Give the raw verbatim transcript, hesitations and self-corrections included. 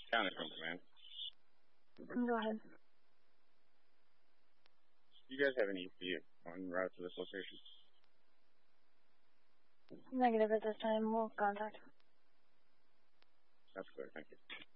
County from command. Go ahead. Do you guys have any E C on route to this location? Negative at this time. We'll contact. That's clear. Thank you.